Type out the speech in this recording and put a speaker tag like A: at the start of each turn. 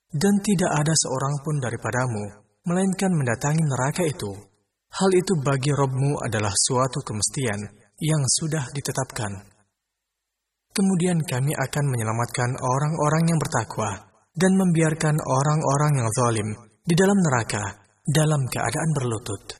A: dan tidak ada seorang pun daripadamu, melainkan mendatangi neraka itu. Hal itu bagi Rabb-Mu adalah suatu kemestian yang sudah ditetapkan. Kemudian kami akan menyelamatkan orang-orang yang bertakwa dan membiarkan orang-orang yang zalim di dalam neraka dalam keadaan berlutut.